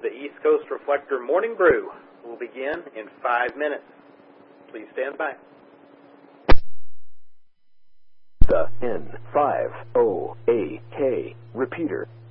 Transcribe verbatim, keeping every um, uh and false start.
The East Coast Reflector Morning Brew will begin in five minutes. Please stand by. The N five O A K repeater